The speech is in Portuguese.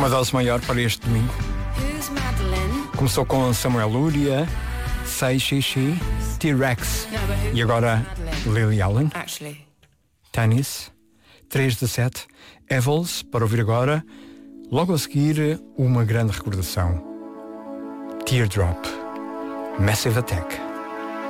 Uma dose maior para este domingo. Começou com Samuel Luria, Say Xixi, T-Rex e agora Lily Allen. Tennis, 3/7, Evils, para ouvir agora. Logo a seguir, uma grande recordação. Teardrop, Massive Attack.